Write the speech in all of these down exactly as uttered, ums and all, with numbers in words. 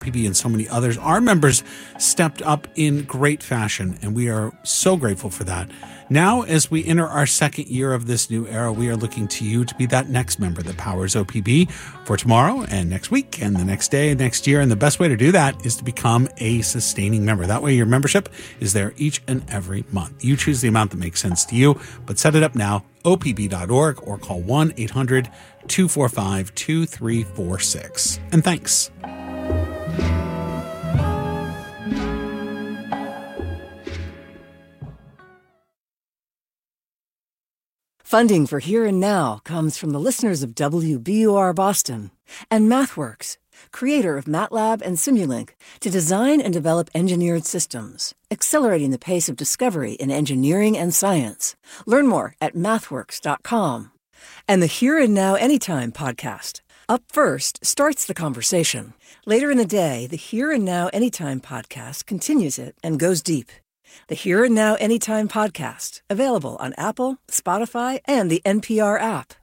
P B and so many others. Our members stepped up in great fashion, and we are so grateful for that. Now, as we enter our second year of this new era, we are looking to you to be that next member that powers O P B for tomorrow and next week and the next day and next year. And the best way to do that is to become a sustaining member. That way your membership is there each and every month. You choose the amount that makes sense to you, but set it up now, O P B dot org, or call one eight hundred two four five two three four six. And thanks. Funding for Here and Now comes from the listeners of W B U R Boston and MathWorks, creator of MATLAB and Simulink, to design and develop engineered systems, accelerating the pace of discovery in engineering and science. Learn more at mathworks dot com. And the Here and Now Anytime podcast. Up First starts the conversation. Later in the day, the Here and Now Anytime podcast continues it and goes deep. The Here and Now Anytime podcast, available on Apple, Spotify, and the N P R app.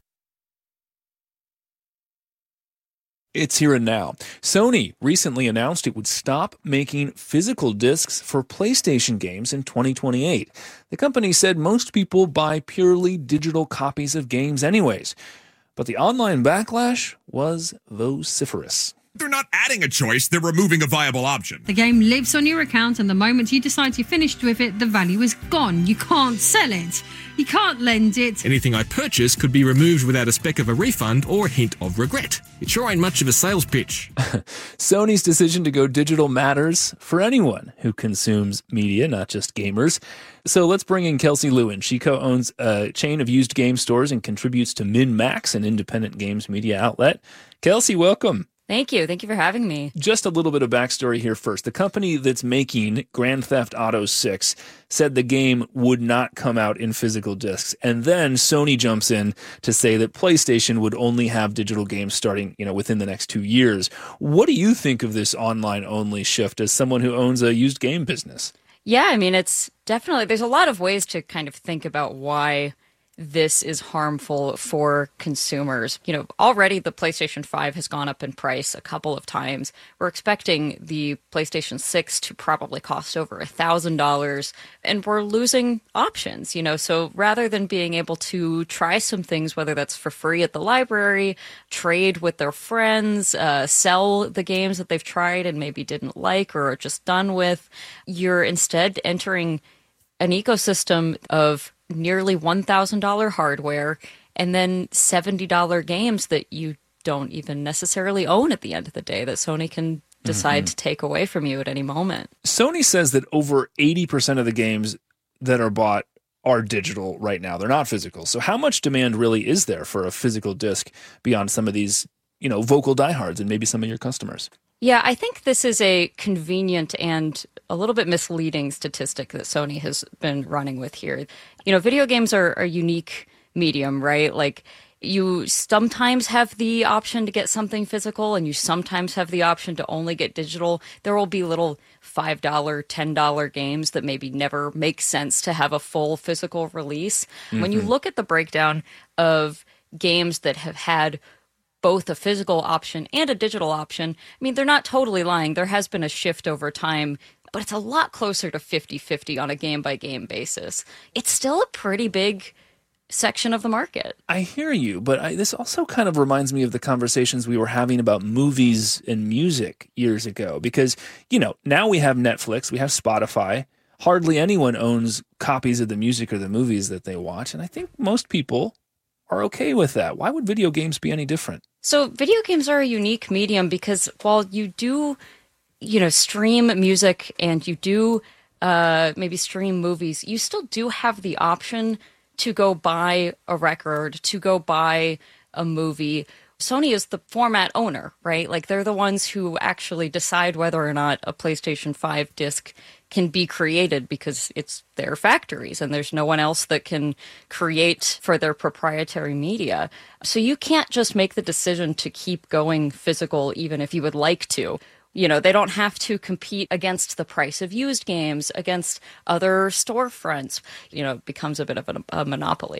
It's here and now. Sony recently announced it would stop making physical discs for PlayStation games in twenty twenty-eight. The company said most people buy purely digital copies of games anyways. But the online backlash was vociferous. They're not adding a choice, they're removing a viable option. The game lives on your account, and the moment you decide you're finished with it, the value is gone. You can't sell it. You can't lend it. Anything I purchase could be removed without a speck of a refund or a hint of regret. It sure ain't much of a sales pitch. Sony's decision to go digital matters for anyone who consumes media, not just gamers. So let's bring in Kelsey Lewin. She co-owns a chain of used game stores and contributes to MinMax, an independent games media outlet. Kelsey, welcome. Thank you. Thank you for having me. Just a little bit of backstory here first. The company that's making Grand Theft Auto six said the game would not come out in physical discs. And then Sony jumps in to say that PlayStation would only have digital games starting, you know, within the next two years. What do you think of this online-only shift as someone who owns a used game business? Yeah, I mean, it's definitely, there's a lot of ways to kind of think about why this is harmful for consumers. You know, already the PlayStation five has gone up in price a couple of times. We're expecting the PlayStation six to probably cost over one thousand dollars, and we're losing options, you know. So rather than being able to try some things, whether that's for free at the library, trade with their friends, uh, sell the games that they've tried and maybe didn't like or are just done with, you're instead entering an ecosystem of nearly one thousand dollars hardware and then seventy dollars games that you don't even necessarily own at the end of the day that Sony can decide mm-hmm. to take away from you at any moment. Sony says that over eighty percent of the games that are bought are digital right now. They're not physical. So how much demand really is there for a physical disc beyond some of these, you know, vocal diehards and maybe some of your customers? Yeah, I think this is a convenient and a little bit misleading statistic that Sony has been running with here. You know, video games are a unique medium, right? Like, you sometimes have the option to get something physical and you sometimes have the option to only get digital. There will be little five dollars, ten dollars games that maybe never make sense to have a full physical release. Mm-hmm. When you look at the breakdown of games that have had both a physical option and a digital option, I mean, they're not totally lying. There has been a shift over time, but it's a lot closer to fifty-fifty on a game-by-game basis. It's still a pretty big section of the market. I hear you, but I, this also kind of reminds me of the conversations we were having about movies and music years ago. Because, you know, now we have Netflix, we have Spotify. Hardly anyone owns copies of the music or the movies that they watch, and I think most people are okay with that. Why would video games be any different? So video games are a unique medium because while you do, you know, stream music and you do uh, maybe stream movies, you still do have the option to go buy a record, to go buy a movie. Sony is the format owner, right? Like, they're the ones who actually decide whether or not a PlayStation five disc can be created because it's their factories and there's no one else that can create for their proprietary media. So you can't just make the decision to keep going physical even if you would like to. You know, they don't have to compete against the price of used games, against other storefronts. You know, it becomes a bit of a, a monopoly.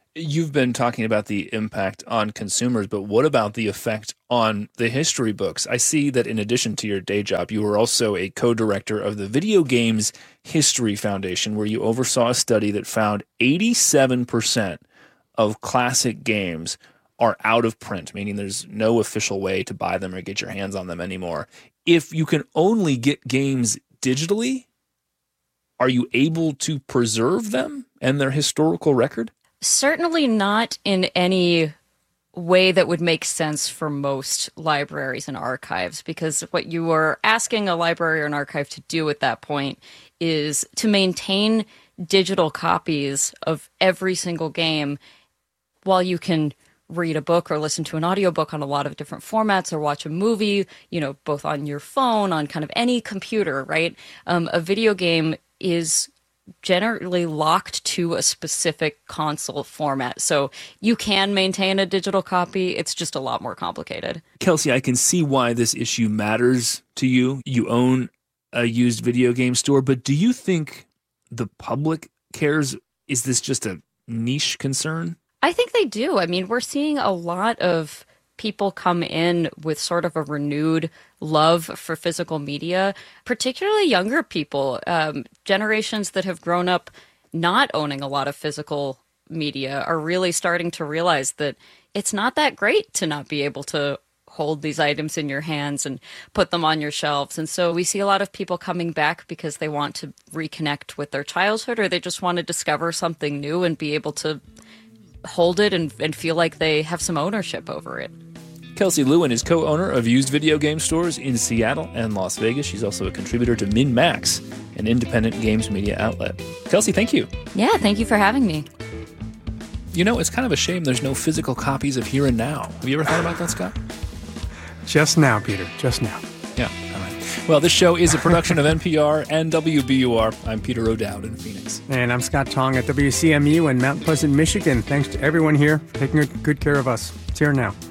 You've been talking about the impact on consumers, but what about the effect on the history books? I see that in addition to your day job, you were also a co-director of the Video Games History Foundation, where you oversaw a study that found eighty-seven percent of classic games are out of print, meaning there's no official way to buy them or get your hands on them anymore. If you can only get games digitally, are you able to preserve them and their historical record? Certainly not in any way that would make sense for most libraries and archives, because what you are asking a library or an archive to do at that point is to maintain digital copies of every single game while you can read a book or listen to an audiobook on a lot of different formats or watch a movie, you know, both on your phone, on kind of any computer, right? Um, a video game is generally locked to a specific console format. So you can maintain a digital copy. It's just a lot more complicated. Kelsey, I can see why this issue matters to you. You own a used video game store, but do you think the public cares? Is this just a niche concern? I think they do. I mean, we're seeing a lot of people come in with sort of a renewed love for physical media, particularly younger people, um, generations that have grown up not owning a lot of physical media are really starting to realize that it's not that great to not be able to hold these items in your hands and put them on your shelves. And so we see a lot of people coming back because they want to reconnect with their childhood, or they just want to discover something new and be able to hold it and, and feel like they have some ownership over it. Kelsey Lewin is co-owner of used video game stores in Seattle and Las Vegas. She's also a contributor to MinMax, an independent games media outlet. Kelsey, thank you. Yeah, thank you for having me. You know, it's kind of a shame there's no physical copies of Here and Now. Have you ever thought about that, Scott? Just now, Peter. Just now. Yeah, all right. Well, this show is a production of N P R and W B U R. I'm Peter O'Dowd in Phoenix. And I'm Scott Tong at W C M U in Mount Pleasant, Michigan. Thanks to everyone here for taking good care of us. It's Here and Now.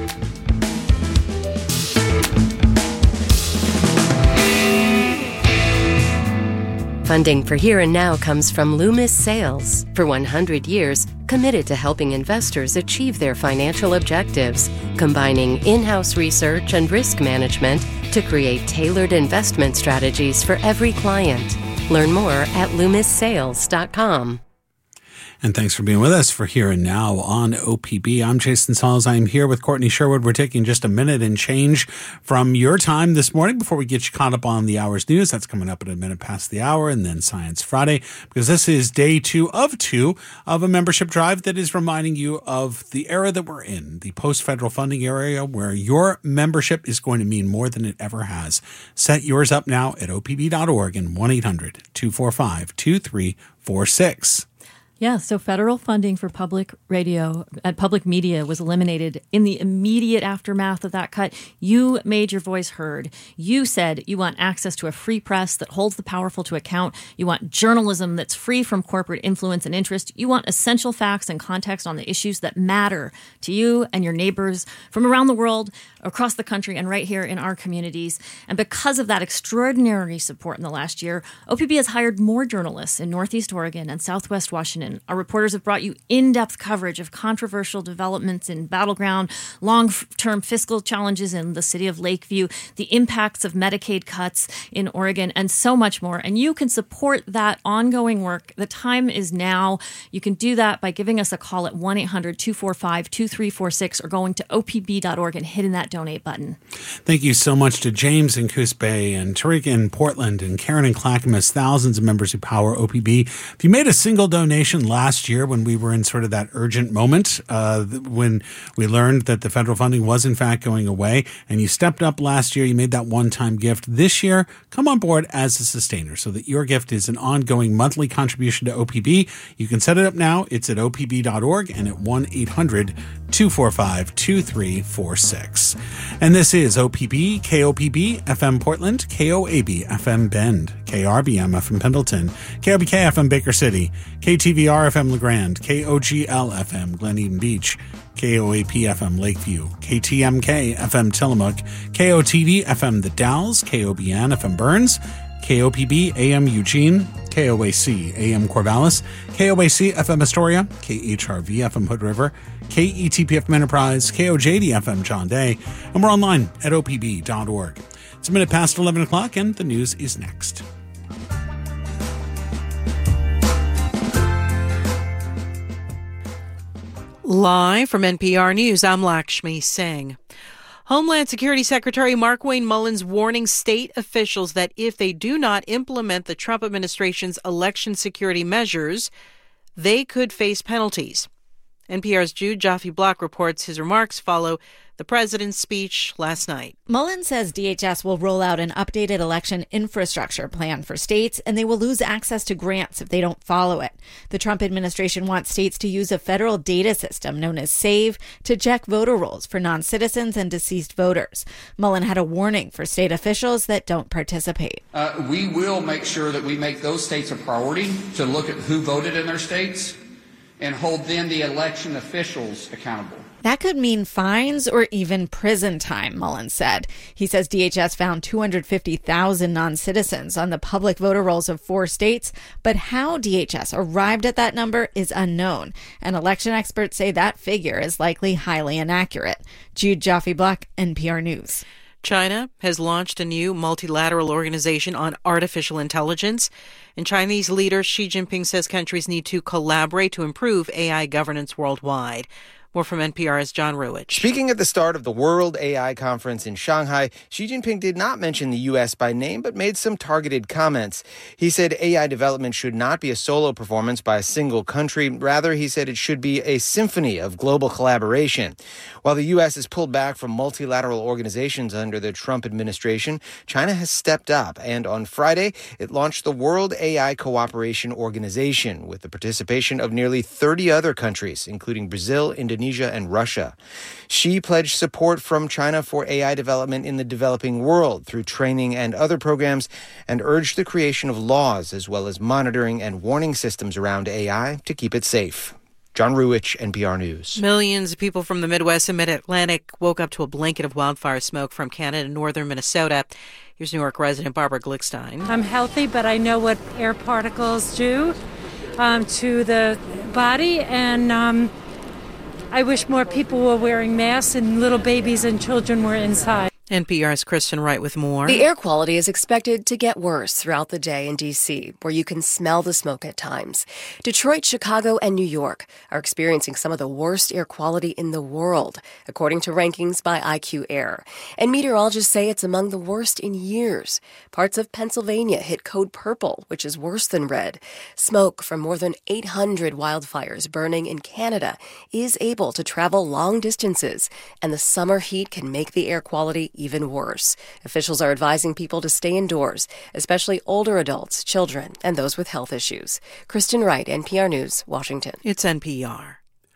Funding for Here and Now comes from Loomis Sales. For one hundred years, committed to helping investors achieve their financial objectives, combining in-house research and risk management to create tailored investment strategies for every client. Learn more at loomis sales dot com. And thanks for being with us for Here and Now on O P B. I'm Jason Sauls. I'm here with Courtney Sherwood. We're taking just a minute and change from your time this morning before we get you caught up on the hour's news. That's coming up at a minute past the hour, and then Science Friday, because this is day two of two of a membership drive that is reminding you of the era that we're in, the post-federal funding area where your membership is going to mean more than it ever has. Set yours up now at O P B dot org and one eight hundred two four five two three four six. Yeah, so federal funding for public radio and public media was eliminated in the immediate aftermath of that cut. You made your voice heard. You said you want access to a free press that holds the powerful to account. You want journalism that's free from corporate influence and interest. You want essential facts and context on the issues that matter to you and your neighbors from around the world, across the country, and right here in our communities. And because of that extraordinary support in the last year, O P B has hired more journalists in Northeast Oregon and Southwest Washington. Our reporters have brought you in-depth coverage of controversial developments in Battleground, long-term fiscal challenges in the city of Lakeview, the impacts of Medicaid cuts in Oregon, and so much more. And you can support that ongoing work. The time is now. You can do that by giving us a call at one eight hundred two four five two three four six or going to O P B dot org and hitting that donate button. Thank you so much to James in Coos Bay and Tariq in Portland and Karen in Clackamas, thousands of members who power O P B. If you made a single donation last year when we were in sort of that urgent moment, uh, when we learned that the federal funding was in fact going away, and you stepped up last year, you made that one-time gift. This year, come on board as a sustainer so that your gift is an ongoing monthly contribution to O P B. You can set it up now. It's at O P B dot org and at one eight hundred two four five two three four six. And this is O P B, K O P B, F M Portland, K O A B, F M Bend, K R B M, F M Pendleton, K O B K, F M Baker City, K T V R, F M LeGrand, K O G L, F M Glen Eden Beach, K O A P, F M Lakeview, K T M K, F M Tillamook, K O T D, F M The Dalles, K O B N, F M Burns, K O P B A M Eugene, K O A C A M Corvallis, K O A C F M Astoria, K H R V F M Hood River, K E T P F M Enterprise, K O J D F M John Day, and we're online at O P B dot org. It's a minute past eleven o'clock, and the news is next. Live from N P R News, I'm Lakshmi Singh. Homeland Security Secretary Markwayne Mullins warning state officials that if they do not implement the Trump administration's election security measures, they could face penalties. N P R's Jude Jaffe-Block reports his remarks follow the president's speech last night. Mullins says D H S will roll out an updated election infrastructure plan for states, and they will lose access to grants if they don't follow it. The Trump administration wants states to use a federal data system known as SAVE to check voter rolls for non-citizens and deceased voters. Mullin had a warning for state officials that don't participate. Uh, we will make sure that we make those states a priority to look at who voted in their states and hold then the election officials accountable. That could mean fines or even prison time, Mullins said. He says D H S found two hundred fifty thousand non-citizens on the public voter rolls of four states, but how D H S arrived at that number is unknown, and election experts say that figure is likely highly inaccurate. Jude Jaffe-Block, N P R News. China has launched a new multilateral organization on artificial intelligence, and Chinese leader Xi Jinping says countries need to collaborate to improve A I governance worldwide. More from N P R's John Ruwitch. Speaking at the start of the World A I Conference in Shanghai, Xi Jinping did not mention the U S by name, but made some targeted comments. He said A I development should not be a solo performance by a single country. Rather, he said it should be a symphony of global collaboration. While the U S has pulled back from multilateral organizations under the Trump administration, China has stepped up, and on Friday, it launched the World A I Cooperation Organization with the participation of nearly thirty other countries, including Brazil, Indonesia, and Russia. Xi pledged support from China for A I development in the developing world through training and other programs, and urged the creation of laws as well as monitoring and warning systems around A I to keep it safe. John Ruwitch, N P R News. Millions of people from the Midwest and Mid-Atlantic woke up to a blanket of wildfire smoke from Canada and northern Minnesota. Here's New York resident Barbara Glickstein. I'm healthy, but I know what air particles do um, to the body, and um, I wish more people were wearing masks and little babies and children were inside. N P R's Kristen Wright with more. The air quality is expected to get worse throughout the day in D C, where you can smell the smoke at times. Detroit, Chicago, and New York are experiencing some of the worst air quality in the world, according to rankings by I Q Air. And meteorologists say it's among the worst in years. Parts of Pennsylvania hit code purple, which is worse than red. Smoke from more than eight hundred wildfires burning in Canada is able to travel long distances, and the summer heat can make the air quality even worse. Officials are advising people to stay indoors, especially older adults, children, and those with health issues. Kristen Wright, N P R News, Washington. It's N P R.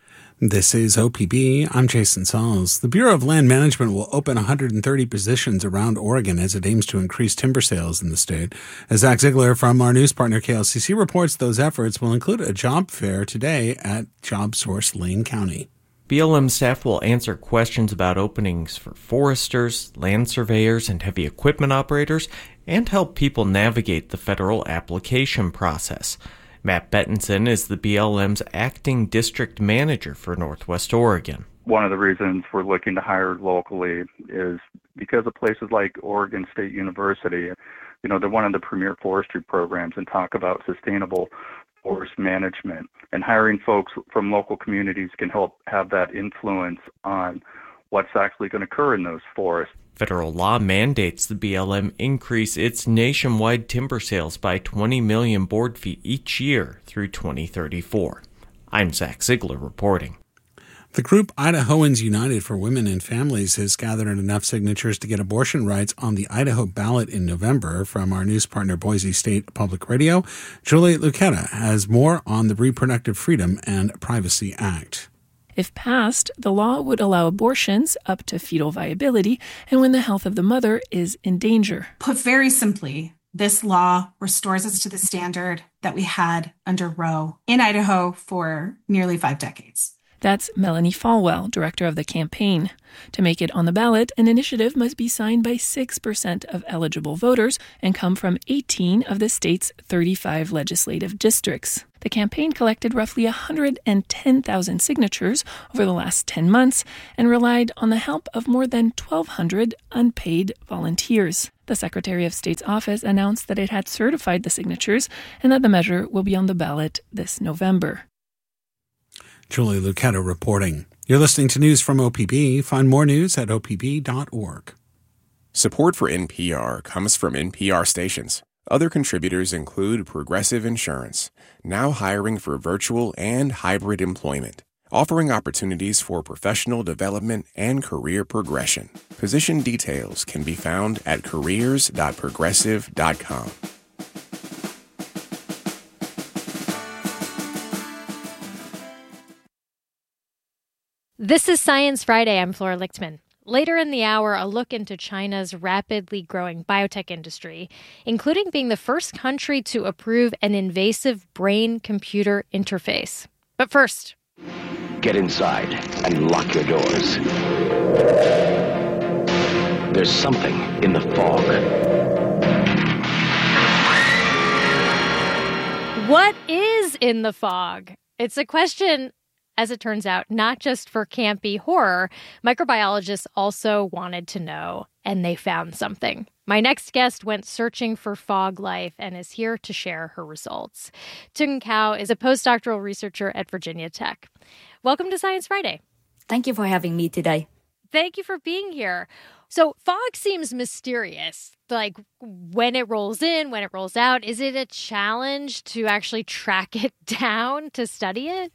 This is O P B. I'm Jason Sauls. The Bureau of Land Management will open one hundred thirty positions around Oregon as it aims to increase timber sales in the state. As Zach Ziegler from our news partner K L C C reports, those efforts will include a job fair today at JobSource Lane County. B L M staff will answer questions about openings for foresters, land surveyors, and heavy equipment operators, and help people navigate the federal application process. Matt Bettinson is the B L M's acting district manager for Northwest Oregon. One of the reasons we're looking to hire locally is because of places like Oregon State University. You know, they're one of the premier forestry programs and talk about sustainable forest management, and hiring folks from local communities can help have that influence on what's actually going to occur in those forests. Federal law mandates the B L M increase its nationwide timber sales by twenty million board feet each year through twenty thirty-four. I'm Zach Ziegler reporting. The group Idahoans United for Women and Families has gathered enough signatures to get abortion rights on the Idaho ballot in November. From our news partner, Boise State Public Radio, Julie Lucetta has more on the Reproductive Freedom and Privacy Act. If passed, the law would allow abortions up to fetal viability and when the health of the mother is in danger. Put very simply, this law restores us to the standard that we had under Roe in Idaho for nearly five decades. That's Melanie Falwell, director of the campaign. To make it on the ballot, an initiative must be signed by six percent of eligible voters and come from eighteen of the state's thirty-five legislative districts. The campaign collected roughly one hundred ten thousand signatures over the last ten months and relied on the help of more than twelve hundred unpaid volunteers. The Secretary of State's office announced that it had certified the signatures and that the measure will be on the ballot this November. Julie Lucetta reporting. You're listening to news from O P B. Find more news at O P B dot org. Support for N P R comes from N P R stations. Other contributors include Progressive Insurance, now hiring for virtual and hybrid employment, offering opportunities for professional development and career progression. Position details can be found at careers dot progressive dot com. This is Science Friday. I'm Flora Lichtman. Later in the hour, a look into China's rapidly growing biotech industry, including being the first country to approve an invasive brain-computer interface. But first, get inside and lock your doors. There's something in the fog. what is in the fog? It's a question, as it turns out, not just for campy horror. Microbiologists also wanted to know, and they found something. My next guest went searching for fog life and is here to share her results. Tung Cao is a postdoctoral researcher at Virginia Tech. Welcome to Science Friday. Thank you for having me today. Thank you for being here. So fog seems mysterious, like when it rolls in, when it rolls out. Is it a challenge to actually track it down to study it?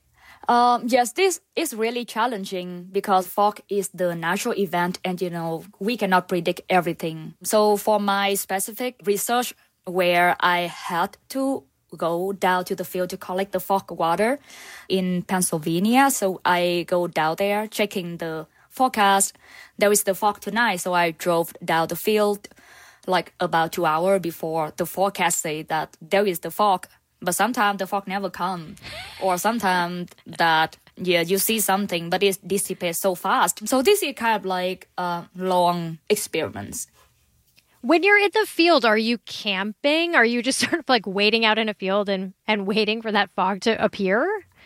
Um, yes, this is really challenging because fog is the natural event and, you know, we cannot predict everything. So for my specific research where I had to go down to the field to collect the fog water in Pennsylvania, so I go down there checking the forecast. There is the fog tonight, so I drove down the field like about two hours before the forecast say that there is the fog. But sometimes the fog never comes. Or sometimes that, yeah, you see something, but it dissipates so fast. So this is kind of like a long experiment. When you're in the field, are you camping? Are you just sort of like waiting out in a field and, and waiting for that fog to appear?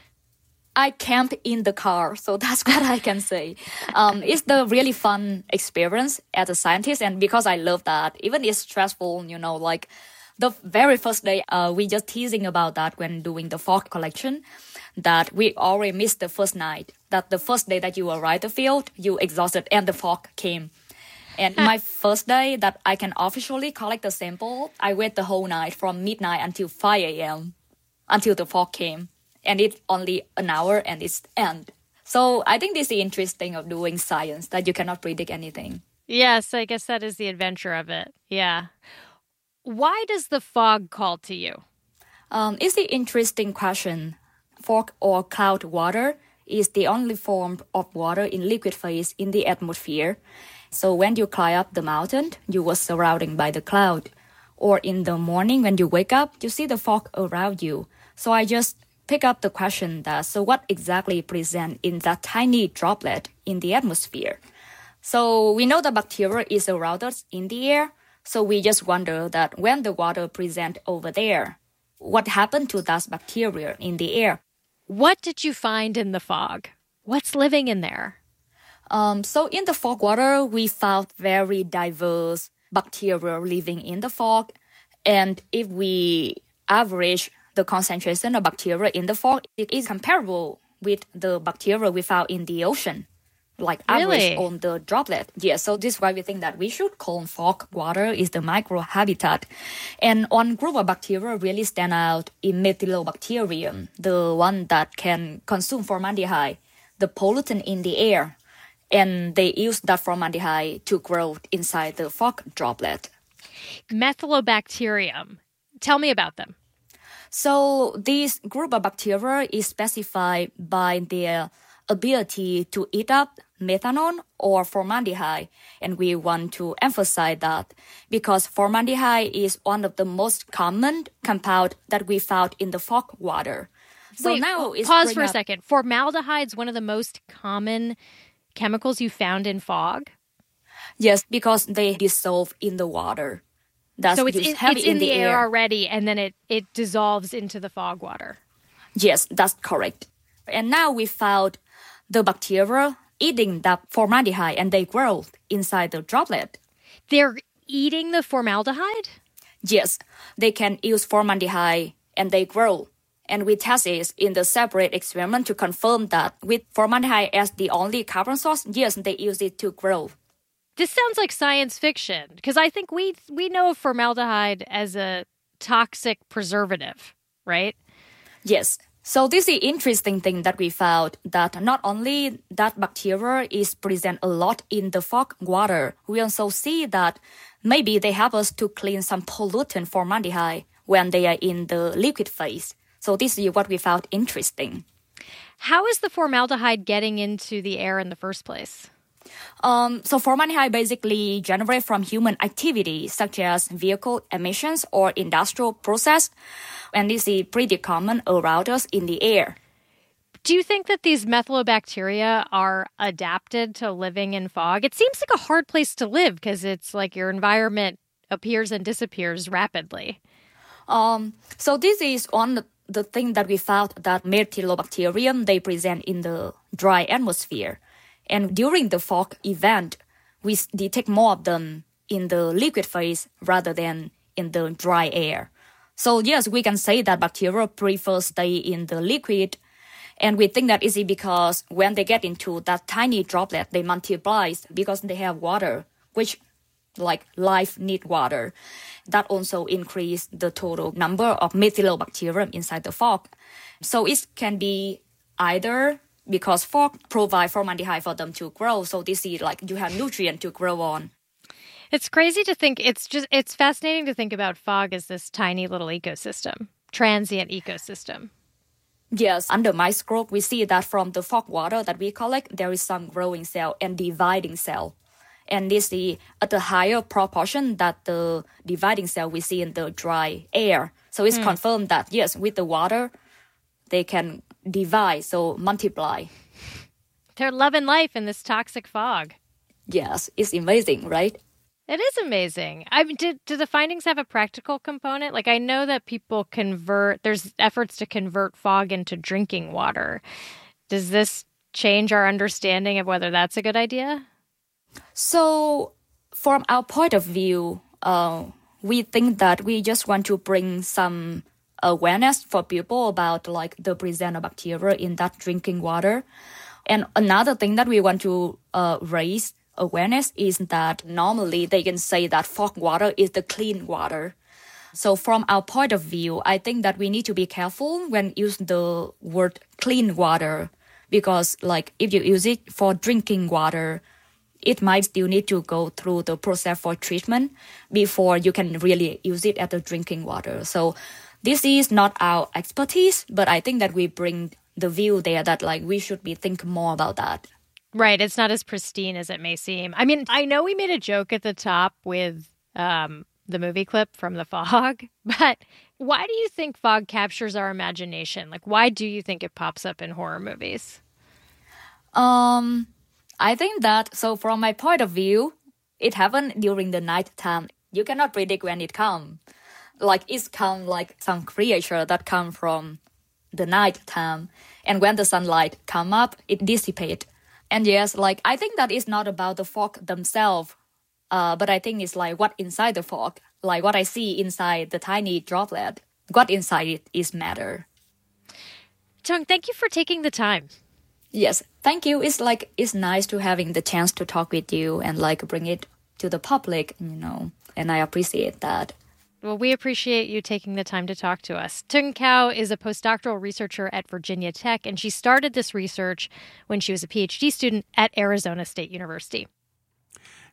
I camp in the car, so that's what I can say. Um, it's the really fun experience as a scientist, and because I love that, even it's stressful, you know, like the very first day, uh, we just teasing about that when doing the fog collection, that we already missed the first night, that the first day that you arrived at the field, you exhausted and the fog came. And my first day that I can officially collect the sample, I wait the whole night from midnight until five a.m. until the fog came. And it's only an hour and it's end. So I think this is interesting of doing science, that you cannot predict anything. Yes, I guess that is the adventure of it. Yeah. Why does the fog call to you? Um, it's an interesting question. Fog or cloud water is the only form of water in liquid phase in the atmosphere. So when you climb up the mountain, you were surrounded by the cloud. Or in the morning when you wake up, you see the fog around you. So I just pick up the question that, so what exactly present in that tiny droplet in the atmosphere? So we know the bacteria is around us in the air. So we just wonder that when the water present over there, what happened to that bacteria in the air? What did you find in the fog? What's living in there? Um, so in the fog water, we found very diverse bacteria living in the fog. And if we average the concentration of bacteria in the fog, it is comparable with the bacteria we found in the ocean. Like average Really? on the droplet. Yeah, so this is why we think that we should call fog water is the microhabitat. And one group of bacteria really stand out in Methylobacterium, the one that can consume formaldehyde, the pollutant in the air. And they use that formaldehyde to grow inside the fog droplet. Methylobacterium. Tell me about them. So this group of bacteria is specified by their ability to eat up methanol or formaldehyde. And we want to emphasize that because formaldehyde is one of the most common compound that we found in the fog water. So Wait, now it's pause bring for a up- second. Formaldehyde's one of the most common chemicals you found in fog. Yes, because they dissolve in the water. That's so it's used in, heavy it's in, the, air. air already, and then it, it dissolves into the fog water. Yes, that's correct. And now we found the bacteria eating that formaldehyde and they grow inside the droplet. They're eating the formaldehyde? Yes, they can use formaldehyde and they grow. And we tested in the separate experiment to confirm that with formaldehyde as the only carbon source, yes, they use it to grow. This sounds like science fiction, because I think we we know of formaldehyde as a toxic preservative, right? Yes. So this is the interesting thing that we found, that not only that bacteria is present a lot in the fog water, we also see that maybe they help us to clean some pollutant formaldehyde when they are in the liquid phase. So this is what we found interesting. How is the formaldehyde getting into the air in the first place? Um, so formaldehyde basically generated from human activity such as vehicle emissions or industrial process, and this is pretty common around us in the air. Do you think that these methylobacteria are adapted to living in fog? It seems like a hard place to live because it's like your environment appears and disappears rapidly. Um, so this is one the thing that we found, that methylobacterium, they present in the dry atmosphere. And during the fog event, we detect more of them in the liquid phase rather than in the dry air. So yes, we can say that bacteria prefer stay in the liquid. And we think that is because when they get into that tiny droplet, they multiply because they have water, which like life need water. That also increase the total number of methylobacterium inside the fog. So it can be either because fog provide formaldehyde for them to grow. So this is like you have nutrient to grow on. It's crazy to think, it's just, it's fascinating to think about fog as this tiny little ecosystem, transient ecosystem. Yes, under microscope, we see that from the fog water that we collect, there is some growing cell and dividing cell. And this is at a higher proportion that the dividing cell we see in the dry air. So it's Hmm. confirmed that, yes, with the water, they can divide, so multiply. They're loving life in this toxic fog. Yes, it's amazing, right? It is amazing. I mean, did, do the findings have a practical component? Like, I know that people convert, there's efforts to convert fog into drinking water. Does this change our understanding of whether that's a good idea? So from our point of view, uh, we think that we just want to bring some awareness for people about like the presence of bacteria in that drinking water. And another thing that we want to uh, raise awareness is that normally they can say that fog water is the clean water. So from our point of view, I think that we need to be careful when use the word clean water, because like if you use it for drinking water, it might still need to go through the process for treatment before you can really use it as a drinking water. So this is not our expertise, but I think that we bring the view there that like we should be thinking more about that. Right. It's not as pristine as it may seem. I mean, I know we made a joke at the top with um, the movie clip from The Fog, but why do you think fog captures our imagination? Like, why do you think it pops up in horror movies? Um, I think that, so from my point of view, it happened during the night time. You cannot predict when it comes. Like, it's come like some creature that come from the night time. And when the sunlight come up, it dissipates. And yes, like, I think that it's not about the fog themselves, uh, but I think it's like what inside the fog, like what I see inside the tiny droplet, what inside it is matter. Tung, thank you for taking the time. Yes, thank you. It's like, it's nice to having the chance to talk with you and like bring it to the public, you know, and I appreciate that. Well, we appreciate you taking the time to talk to us. Tung Cao is a postdoctoral researcher at Virginia Tech, and she started this research when she was a PhD student at Arizona State University.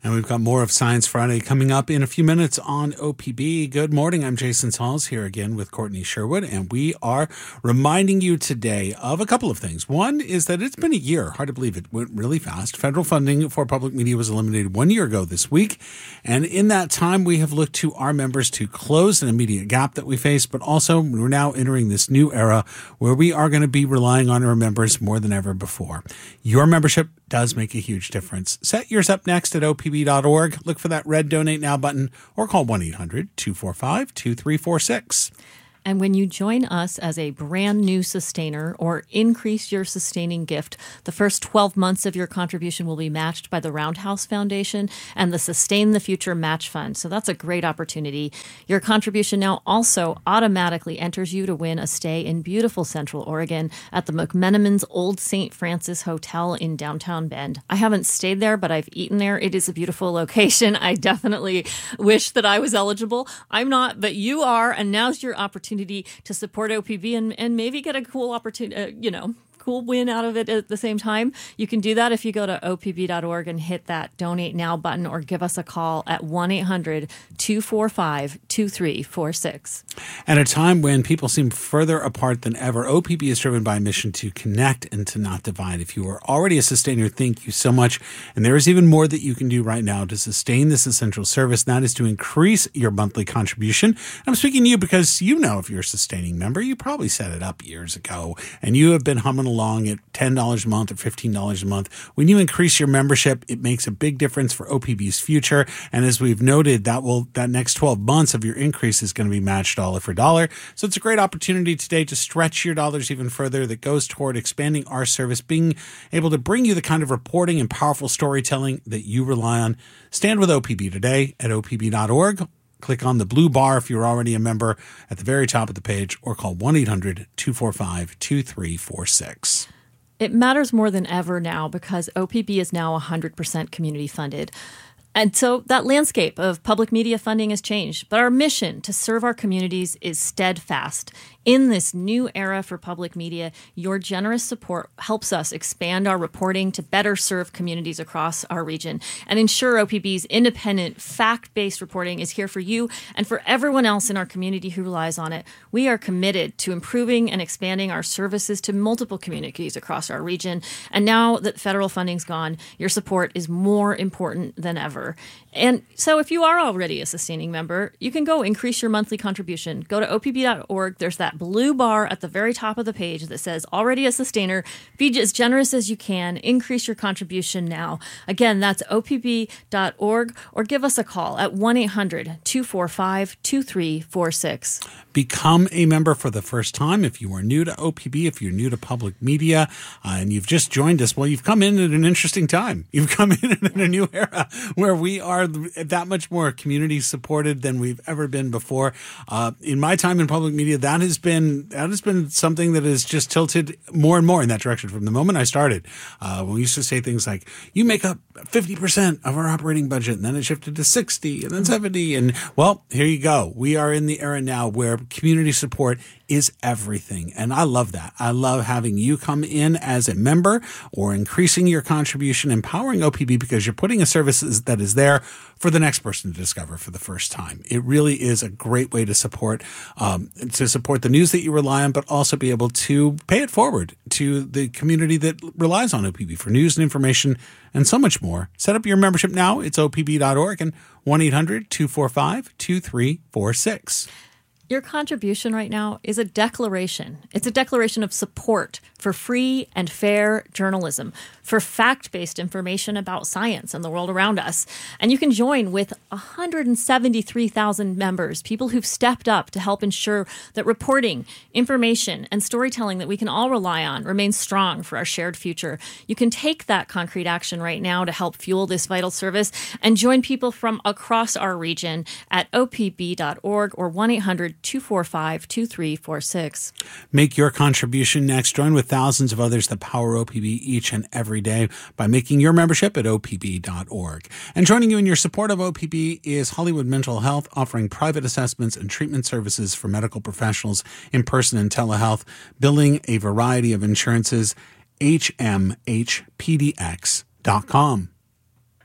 And we've got more of Science Friday coming up in a few minutes on O P B. Good morning. I'm Jason Sauls here again with Courtney Sherwood, and we are reminding you today of a couple of things. One is that it's been a year. Hard to believe it went really fast. Federal funding for public media was eliminated one year ago this week. And in that time, we have looked to our members to close an immediate gap that we face, but also we're now entering this new era where we are going to be relying on our members more than ever before. Your membership does make a huge difference. Set yours up next at O P B dot org. Look for that red Donate Now button or call one eight hundred two four five two three four six. And when you join us as a brand new sustainer or increase your sustaining gift, the first twelve months of your contribution will be matched by the Roundhouse Foundation and the Sustain the Future Match Fund. So that's a great opportunity. Your contribution now also automatically enters you to win a stay in beautiful Central Oregon at the McMenamins Old Saint Francis Hotel in downtown Bend. I haven't stayed there, but I've eaten there. It is a beautiful location. I definitely wish that I was eligible. I'm not, but you are, and now's your opportunity to support O P B and, and maybe get a cool opportunity, uh, you know, cool win out of it at the same time. You can do that if you go to O P B dot org and hit that Donate Now button or give us a call at one eight hundred two four five two three four six. At a time when people seem further apart than ever, O P B is driven by a mission to connect and to not divide. If you are already a sustainer, thank you so much. And there is even more that you can do right now to sustain this essential service. And that is to increase your monthly contribution. I'm speaking to you because you know if you're a sustaining member, you probably set it up years ago and you have been humming along at ten dollars a month or fifteen dollars a month. When you increase your membership, it makes a big difference for O P B's future. And as we've noted, that will that next twelve months of your increase is going to be matched dollar for dollar. So it's a great opportunity today to stretch your dollars even further that goes toward expanding our service, being able to bring you the kind of reporting and powerful storytelling that you rely on. Stand with O P B today at O P B dot org. Click on the blue bar if you're already a member at the very top of the page or call one eight hundred two four five two three four six. It matters more than ever now because O P B is now one hundred percent community funded. And so that landscape of public media funding has changed, but our mission to serve our communities is steadfast. In this new era for public media, your generous support helps us expand our reporting to better serve communities across our region and ensure O P B's independent, fact-based reporting is here for you and for everyone else in our community who relies on it. We are committed to improving and expanding our services to multiple communities across our region. And now that federal funding's gone, your support is more important than ever. And so if you are already a sustaining member, you can go increase your monthly contribution. Go to O P B dot org. There's that blue bar at the very top of the page that says already a sustainer. Be as generous as you can. Increase your contribution now. Again, that's O P B dot org or give us a call at one eight hundred two four five two three four six. Become a member for the first time. If you are new to O P B, if you're new to public media, uh, and you've just joined us, well, you've come in at an interesting time. You've come in at a new era where we are that much more community supported than we've ever been before. Uh, in my time in public media, that has been that has been something that has just tilted more and more in that direction from the moment I started. Uh, we used to say things like, you make up fifty percent of our operating budget, and then it shifted to sixty and then seventy. And well, here you go. We are in the era now where community support is everything. And I love that. I love having you come in as a member or increasing your contribution, empowering O P B because you're putting a service that is there for the next person to discover for the first time. It really is a great way to support, um, to support the news that you rely on, but also be able to pay it forward to the community that relies on O P B for news and information and so much more. Set up your membership now. It's O P B dot org and one eight hundred two four five two three four six. Your contribution right now is a declaration. It's a declaration of support for free and fair journalism, for fact-based information about science and the world around us. And you can join with one hundred seventy-three thousand members, people who've stepped up to help ensure that reporting, information, and storytelling that we can all rely on remains strong for our shared future. You can take that concrete action right now to help fuel this vital service and join people from across our region at O P B dot org or one eight hundred two four five two three four six. Make your contribution next. Join with thousands of others that power O P B each and every day by making your membership at O P B dot org. And joining you in your support of O P B is Hollywood Mental Health, offering private assessments and treatment services for medical professionals in person and telehealth, billing a variety of insurances, H M H P D X dot com.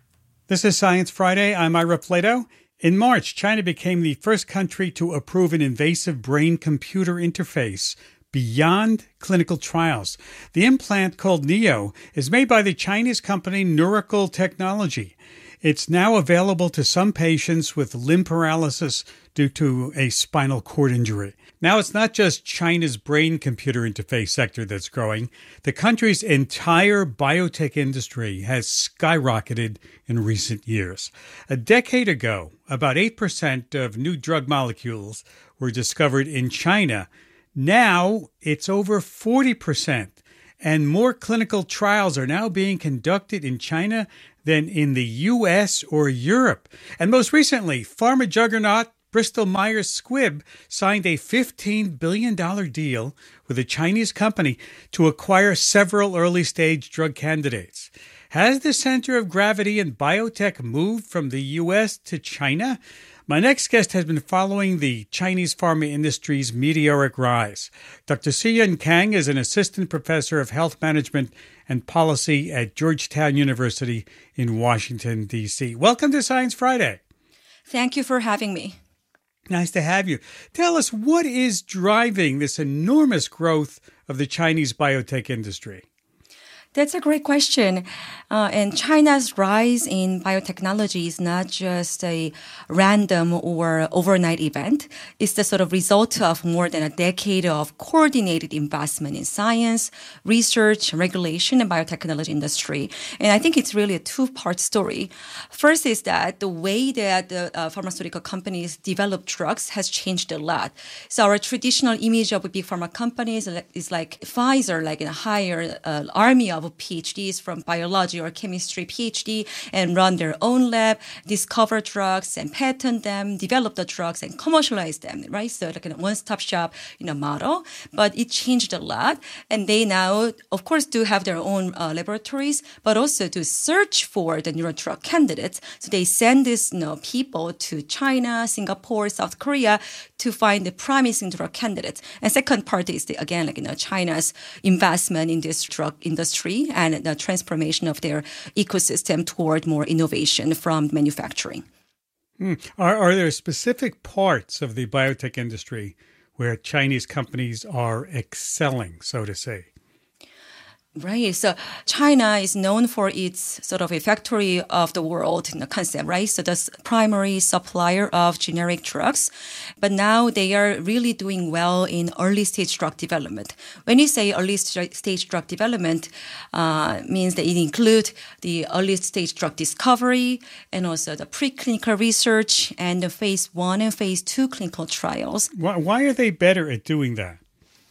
This is Science Friday. I'm Ira Plato. In March, China became the first country to approve an invasive brain-computer interface beyond clinical trials. The implant, called Neo, is made by the Chinese company Neuracle Technology. It's now available to some patients with limb paralysis due to a spinal cord injury. Now, it's not just China's brain-computer interface sector that's growing. The country's entire biotech industry has skyrocketed in recent years. A decade ago, about eight percent of new drug molecules were discovered in China. Now, it's over forty percent. And more clinical trials are now being conducted in China than in the U S or Europe. And most recently, pharma juggernaut Bristol Myers Squibb signed a fifteen billion dollars deal with a Chinese company to acquire several early-stage drug candidates. Has the center of gravity in biotech moved from the U S to China? My next guest has been following the Chinese pharma industry's meteoric rise. Doctor Siyun Kang is an assistant professor of health management and policy at Georgetown University in Washington, D C Welcome to Science Friday. Thank you for having me. Nice to have you. Tell us, what is driving this enormous growth of the Chinese biotech industry? That's a great question. Uh, and China's rise in biotechnology is not just a random or overnight event. It's the sort of result of more than a decade of coordinated investment in science, research, regulation, and biotechnology industry. And I think it's really a two-part story. First is that the way that the uh, pharmaceutical companies develop drugs has changed a lot. So our traditional image of big pharma companies is like Pfizer, like a hire uh, army of PhDs from biology or chemistry PhD and run their own lab, discover drugs and patent them, develop the drugs and commercialize them, right? So like a one-stop shop, you know, model. But it changed a lot. And they now, of course, do have their own uh, laboratories, but also to search for the neuro drug candidates. So they send these, you know, people to China, Singapore, South Korea to find the promising drug candidates. And second part is, the, again, like, you know, China's investment in this drug industry and the transformation of their ecosystem toward more innovation from manufacturing. Hmm. Are, are there specific parts of the biotech industry where Chinese companies are excelling, so to say? Right. So China is known for its sort of a factory of the world in the concept, right? So the primary supplier of generic drugs. But now they are really doing well in early stage drug development. When you say early stage drug development, uh, means that it includes the early stage drug discovery and also the preclinical research and the phase one and phase two clinical trials. Why, why are they better at doing that?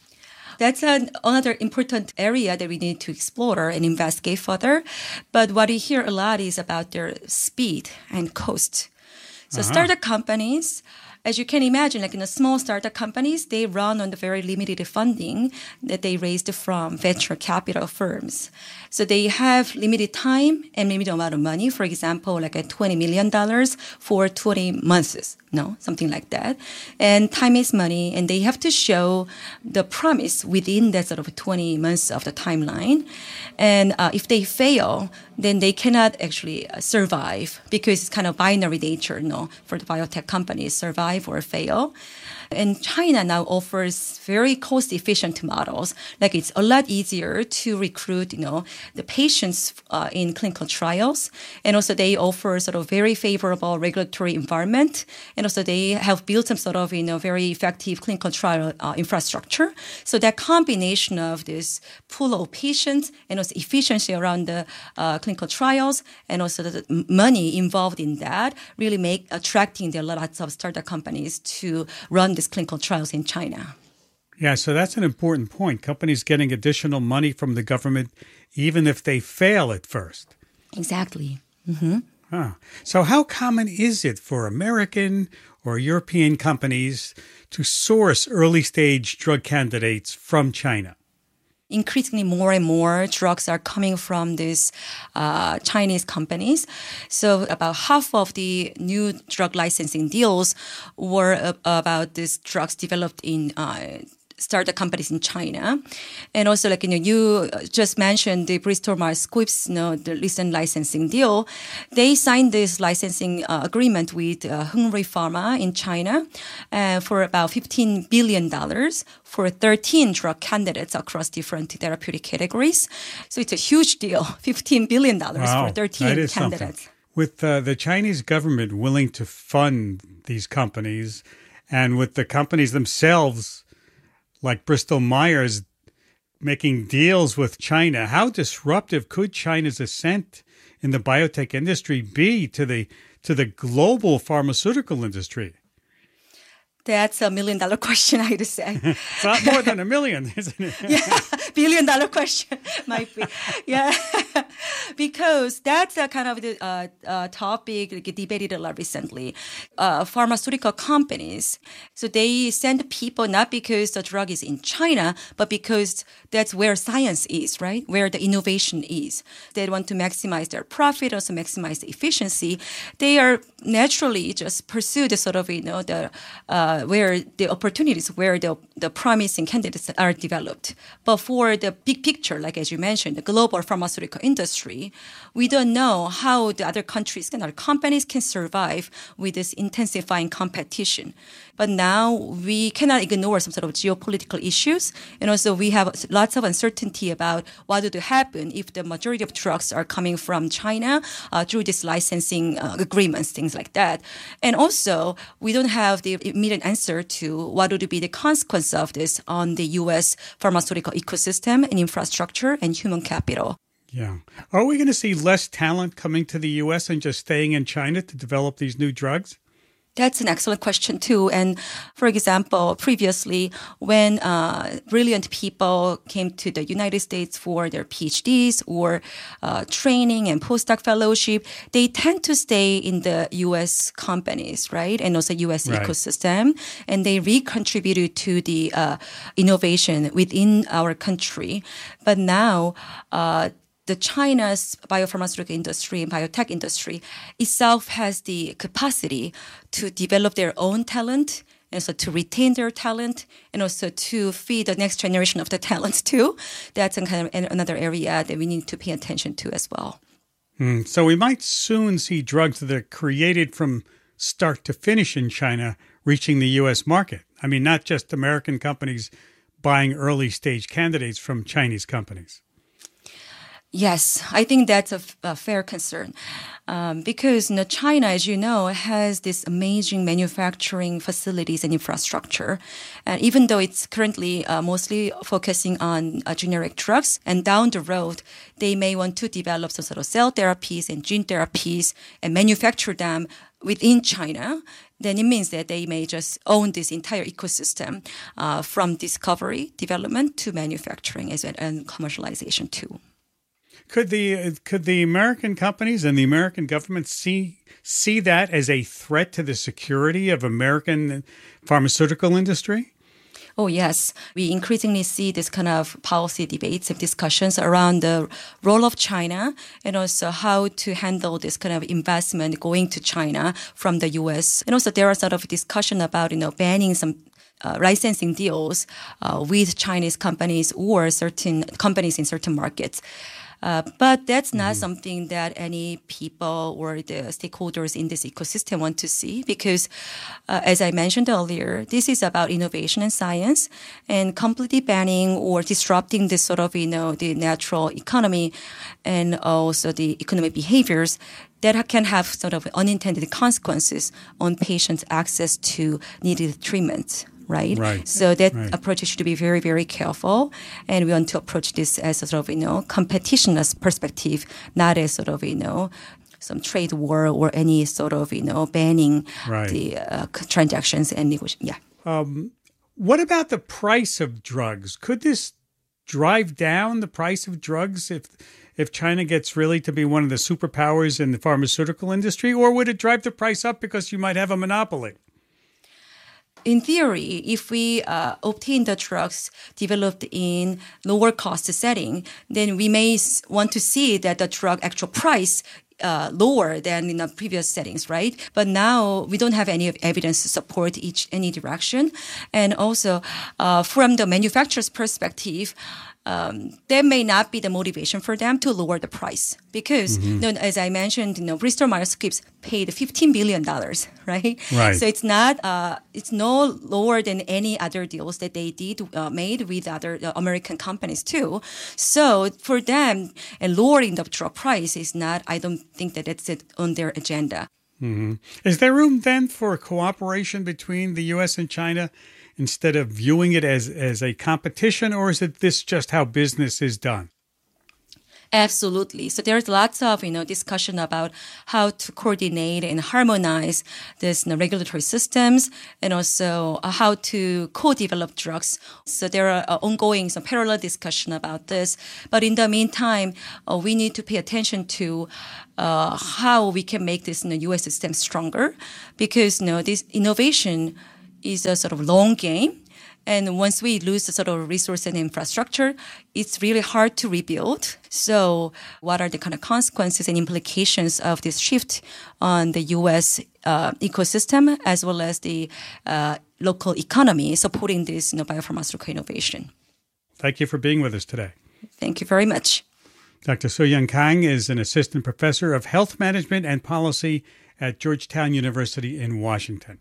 That's an, another important area that we need to explore and investigate further. But what we hear a lot is about their speed and cost. So uh-huh. startup companies, as you can imagine, like in the small startup companies, they run on the very limited funding that they raised from venture capital firms. So they have limited time and limited amount of money. For example, like a twenty million dollars for twenty months, no, something like that. And time is money, and they have to show the promise within that sort of twenty months of the timeline. And uh, if they fail, then they cannot actually survive because it's kind of binary nature, no, for the biotech companies, survive or fail. And China now offers very cost-efficient models. Like it's a lot easier to recruit, you know, the patients uh, in clinical trials. And also they offer sort of very favorable regulatory environment. And also they have built some sort of, you know, very effective clinical trial uh, infrastructure. So that combination of this pool of patients and also efficiency around the uh, clinical trials and also the money involved in that really make attracting the lots of startup companies to run these clinical trials in China. Yeah, so that's an important point. Companies getting additional money from the government, even if they fail at first. Exactly. Mm-hmm. Huh. So how common is it for American or European companies to source early-stage drug candidates from China? Increasingly more and more drugs are coming from these uh, Chinese companies. So about half of the new drug licensing deals were uh, about these drugs developed in uh, start the companies in China. And also, like, you know, you just mentioned the Bristol-Myers Squibb, you know, the recent licensing deal. They signed this licensing uh, agreement with uh, Hengrui Pharma in China uh, for about fifteen billion dollars for thirteen drug candidates across different therapeutic categories. So it's a huge deal, fifteen billion dollars wow, for thirteen that is candidates. Something. With uh, the Chinese government willing to fund these companies, and with the companies themselves, like Bristol-Myers, making deals with China, how disruptive could China's ascent in the biotech industry be to the to the global pharmaceutical industry? That's a million dollar question, I'd say. It's not more than a million, isn't it? Yeah, billion dollar question might be. Yeah, because that's a kind of the uh, uh, topic like, debated a lot recently. Uh, pharmaceutical companies, so they send people not because the drug is in China, but because that's where science is, right? Where the innovation is. They want to maximize their profit, also maximize the efficiency. They are naturally just pursue the sort of, you know, the uh, where the opportunities, where the, the promising candidates are developed. But for the big picture, like as you mentioned, the global pharmaceutical industry, we don't know how the other countries and other companies can survive with this intensifying competition. But now we cannot ignore some sort of geopolitical issues. And also we have lots of uncertainty about what would happen if the majority of drugs are coming from China uh, through these licensing uh, agreements, things like that. And also we don't have the immediate answer to what would be the consequence of this on the U S pharmaceutical ecosystem and infrastructure and human capital. Yeah. Are we going to see less talent coming to the U S and just staying in China to develop these new drugs? That's an excellent question, too. And for example, previously, when uh, brilliant people came to the United States for their PhDs or uh, training and postdoc fellowship, they tend to stay in the U S companies, right? And also U S right. ecosystem. And they recontributed to the uh, innovation within our country. But now, uh, the China's biopharmaceutical industry and biotech industry itself has the capacity to develop their own talent and so to retain their talent and also to feed the next generation of the talents too. That's kind of another area that we need to pay attention to as well. Mm, so we might soon see drugs that are created from start to finish in China reaching the U S market. I mean, not just American companies buying early stage candidates from Chinese companies. Yes, I think that's a, a fair concern um, because you know, China, as you know, has this amazing manufacturing facilities and infrastructure. And even though it's currently uh, mostly focusing on uh, generic drugs, and down the road, they may want to develop some sort of cell therapies and gene therapies and manufacture them within China, then it means that they may just own this entire ecosystem uh, from discovery, development to manufacturing as well, and commercialization too. Could the could the American companies and the American government see see that as a threat to the security of American pharmaceutical industry? Oh, yes. We increasingly see this kind of policy debates and discussions around the role of China and also how to handle this kind of investment going to China from the U S. And also there are sort of discussion about, you know, banning some Uh, licensing deals uh, with Chinese companies or certain companies in certain markets. Uh, but that's not mm-hmm. something that any people or the stakeholders in this ecosystem want to see because, uh, as I mentioned earlier, this is about innovation and science, and completely banning or disrupting this sort of, you know, the natural economy and also the economic behaviors that can have sort of unintended consequences on patients' access to needed treatments. Right? right. So that right. approach should be very, very careful. And we want to approach this as a sort of, you know, competitionist perspective, not as sort of, you know, some trade war or any sort of, you know, banning right. the uh, transactions and negotiation. Yeah. Um, what about the price of drugs? Could this drive down the price of drugs if if China gets really to be one of the superpowers in the pharmaceutical industry? Or would it drive the price up because you might have a monopoly? In theory, if we uh, obtain the drugs developed in lower cost setting, then we may want to see that the drug actual price uh, lower than in the previous settings, right? But now we don't have any evidence to support each any direction. And also, uh, from the manufacturer's perspective, Um, that may not be the motivation for them to lower the price because, mm-hmm. you know, as I mentioned, you know, Bristol Myers Squibb paid fifteen billion dollars, right? Right. So it's not, uh, it's no lower than any other deals that they did uh, made with other uh, American companies too. So for them, and lowering the drug price is not, I don't think that it's it on their agenda. Mm-hmm. Is there room then for cooperation between the U S and China instead of viewing it as, as a competition, or is it this just how business is done? Absolutely. So there's lots of, you know, discussion about how to coordinate and harmonize this you know, regulatory systems and also uh, how to co-develop drugs. So there are uh, ongoing some parallel discussion about this. But in the meantime, uh, we need to pay attention to uh, how we can make this you know, U S system stronger because, you know, this innovation is a sort of long game. And once we lose the sort of resource and infrastructure, it's really hard to rebuild. So what are the kind of consequences and implications of this shift on the U S uh, ecosystem as well as the uh, local economy supporting this you know, biopharmaceutical innovation? Thank you for being with us today. Thank you very much. Doctor So-Young Kang is an assistant professor of health management and policy at Georgetown University in Washington.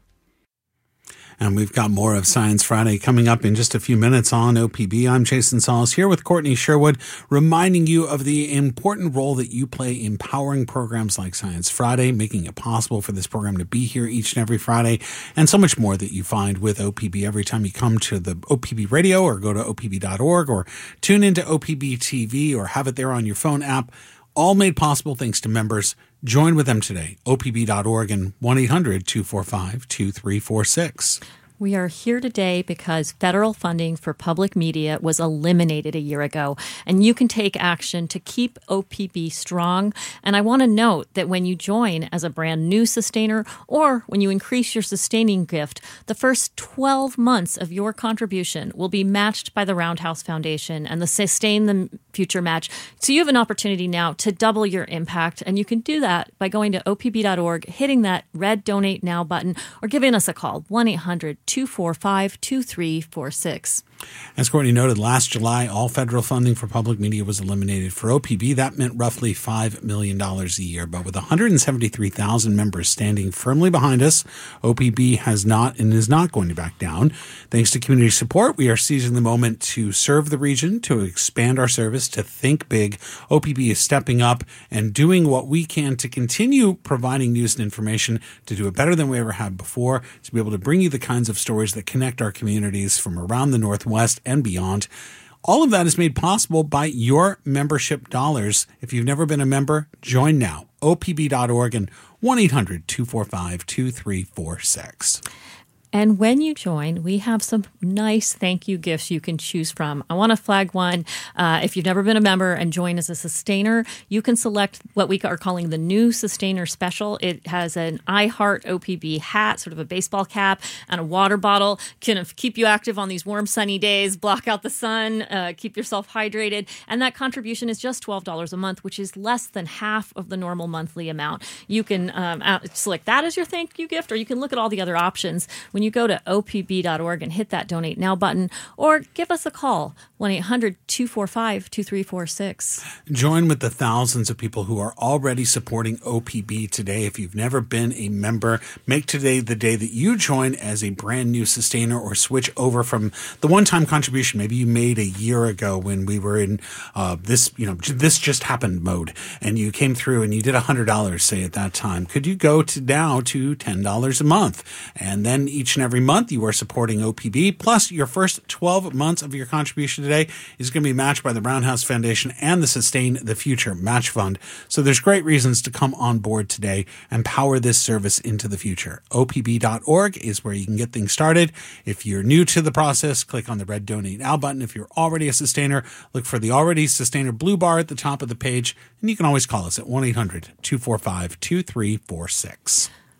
And we've got more of Science Friday coming up in just a few minutes on O P B. I'm Jason Sauls here with Courtney Sherwood, reminding you of the important role that you play in powering programs like Science Friday, making it possible for this program to be here each and every Friday, and so much more that you find with O P B every time you come to the O P B radio or go to O P B dot org or tune into O P B T V or have it there on your phone app. All made possible thanks to members. Join with them today, O P B dot org and one eight hundred two four five two three four six. We are here today because federal funding for public media was eliminated a year ago, and you can take action to keep O P B strong. And I want to note that when you join as a brand new sustainer or when you increase your sustaining gift, the first twelve months of your contribution will be matched by the Roundhouse Foundation and the Sustain the Future match. So you have an opportunity now to double your impact, and you can do that by going to O P B dot org, hitting that red Donate Now button, or giving us a call, one eight hundred two four five two three four six. As Courtney noted, last July, all federal funding for public media was eliminated. For O P B, that meant roughly five million dollars a year. But with one hundred seventy-three thousand members standing firmly behind us, O P B has not and is not going to back down. Thanks to community support, we are seizing the moment to serve the region, to expand our service, to think big. O P B is stepping up and doing what we can to continue providing news and information, to do it better than we ever have before, to be able to bring you the kinds of stories that connect our communities from around the Northwest and beyond. All of that is made possible by your membership dollars. If you've never been a member, join now. O P B dot org and one eight hundred two four five two three four six. And when you join, we have some nice thank you gifts you can choose from. I want to flag one. Uh, if you've never been a member and join as a sustainer, you can select what we are calling the new Sustainer Special. It has an I Heart O P B hat, sort of a baseball cap, and a water bottle. Can keep you active on these warm, sunny days, block out the sun, uh, keep yourself hydrated. And that contribution is just twelve dollars a month, which is less than half of the normal monthly amount. You can um, select that as your thank you gift, or you can look at all the other options when you go to O P B dot org and hit that Donate Now button, or give us a call, one eight hundred two four five two three four six. Join with the thousands of people who are already supporting O P B today. If you've never been a member, make today the day that you join as a brand new sustainer, or switch over from the one-time contribution maybe you made a year ago when we were in uh, this, you know, this just happened mode, and you came through and you did one hundred dollars, say, at that time. Could you go to now to ten dollars a month? And then each and every month you are supporting O P B, plus your first twelve months of your contribution today is going to be matched by the Roundhouse Foundation and the Sustain the Future Match Fund. So there's great reasons to come on board today and power this service into the future. O P B dot org is where you can get things started. If you're new to the process, click on the red Donate Now button. If you're already a sustainer, look for the Already Sustainer blue bar at the top of the page, and you can always call us at one eight hundred two four five two three four six.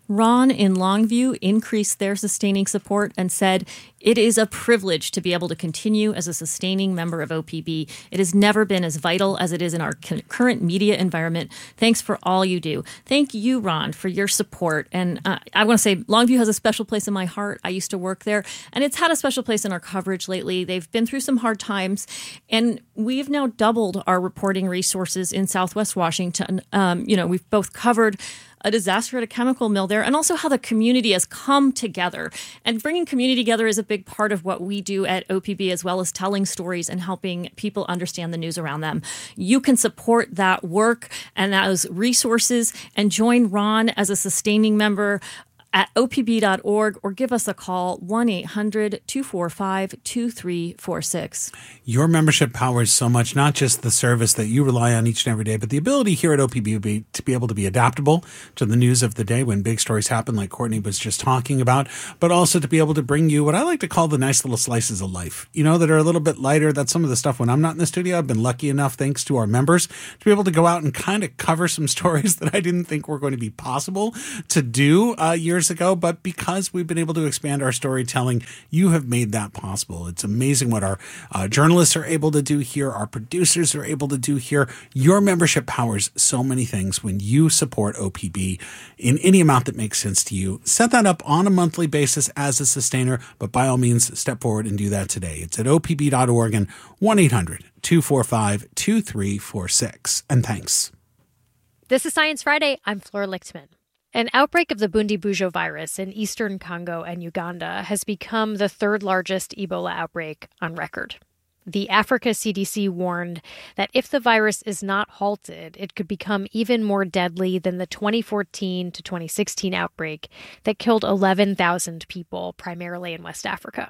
Ron in Longview increased their sustaining support and said, "It is a privilege to be able to continue as a sustaining member of O P B. It has never been as vital as it is in our current media environment. Thanks for all you do." Thank you, Ron, for your support. And uh, I want to say Longview has a special place in my heart. I used to work there, and it's had a special place in our coverage lately. They've been through some hard times, and we've now doubled our reporting resources in Southwest Washington. Um, you know, we've both covered a disaster at a chemical mill there, and also how the community has come together. And bringing community together is a big part of what we do at O P B, as well as telling stories and helping people understand the news around them. You can support that work and those resources and join Ron as a sustaining member at O P B dot org, or give us a call, one eight hundred two four five two three four six. Your membership powers so much, not just the service that you rely on each and every day, but the ability here at O P B to be able to be adaptable to the news of the day when big stories happen, like Courtney was just talking about, but also to be able to bring you what I like to call the nice little slices of life, you know, that are a little bit lighter. That's some of the stuff when I'm not in the studio. I've been lucky enough, thanks to our members, to be able to go out and kind of cover some stories that I didn't think were going to be possible to do uh, years ago, but because we've been able to expand our storytelling, you have made that possible. It's amazing what our uh, journalists are able to do here, our producers are able to do here. Your membership powers so many things when you support O P B in any amount that makes sense to you. Set that up on a monthly basis as a sustainer, but by all means, step forward and do that today. It's at O P B dot org and one eight hundred two four five two three four six. And thanks. This is Science Friday. I'm Flora Lichtman. An outbreak of the Bundibugyo virus in eastern Congo and Uganda has become the third largest Ebola outbreak on record. The Africa C D C warned that if the virus is not halted, it could become even more deadly than the twenty fourteen to twenty sixteen outbreak that killed eleven thousand people, primarily in West Africa.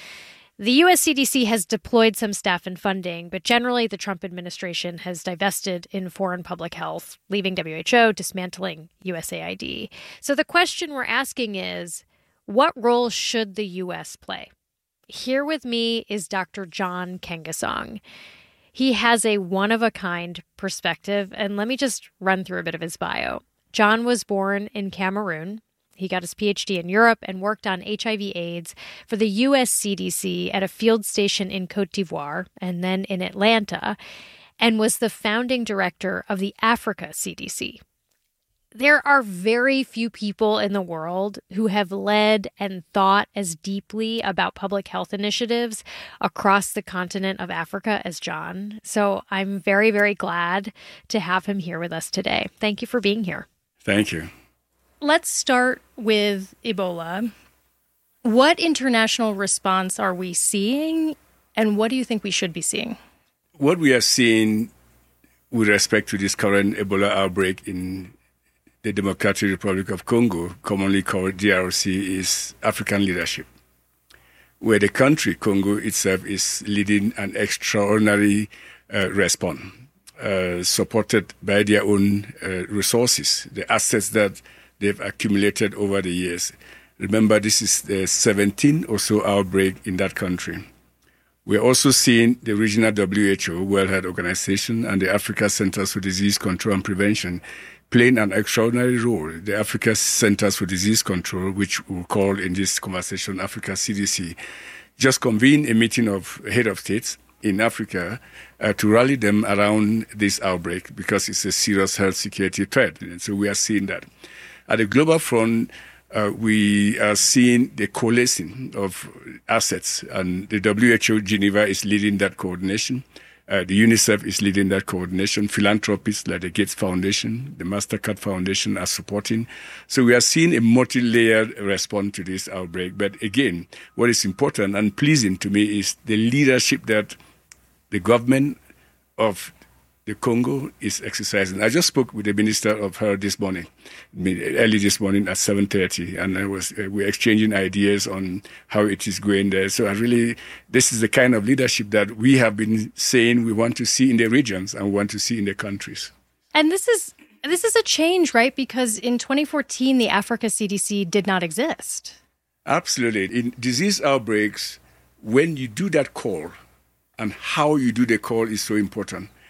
The U S C D C has deployed some staff and funding, but generally the Trump administration has divested in foreign public health, leaving W H O, dismantling U S A I D. So the question we're asking is, what role should the U S play? Here with me is Doctor John Nkengasong. He has a one-of-a-kind perspective, and let me just run through a bit of his bio. John was born in Cameroon. He got his P H D in Europe and worked on H I V AIDS for the U S C D C at a field station in Côte d'Ivoire and then in Atlanta, and was the founding director of the Africa C D C. There are very few people in the world who have led and thought as deeply about public health initiatives across the continent of Africa as John. So I'm very, very glad to have him here with us today. Thank you for being here. Thank you. Let's start with Ebola. What international response are we seeing, and what do you think we should be seeing? What we are seeing with respect to this current Ebola outbreak in the Democratic Republic of Congo, commonly called D R C, is African leadership, where the country, Congo itself, is leading an extraordinary uh, response, uh, supported by their own uh, resources, the assets that they've accumulated over the years. Remember, this is the seventeenth or so outbreak in that country. We're also seeing the regional W H O, World Health Organization, and the Africa Centers for Disease Control and Prevention playing an extraordinary role. The Africa Centers for Disease Control, which we'll call in this conversation Africa C D C, just convened a meeting of head of states in Africa uh, to rally them around this outbreak because it's a serious health security threat. And so we are seeing that. At the global front, uh, we are seeing the coalescing of assets, and the W H O Geneva is leading that coordination. Uh, the UNICEF is leading that coordination. Philanthropists like the Gates Foundation, the MasterCard Foundation are supporting. So we are seeing a multi-layered response to this outbreak. But again, what is important and pleasing to me is the leadership that the government of the Congo is exercising. I just spoke with the Minister of Health this morning, early this morning at seven thirty, and I was uh, we're exchanging ideas on how it is going there. So I really, this is the kind of leadership that we have been saying we want to see in the regions and want to see in the countries. And this is this is a change, right? Because in twenty fourteen, the Africa C D C did not exist. Absolutely. In disease outbreaks, when you do that call and how you do the call is so important.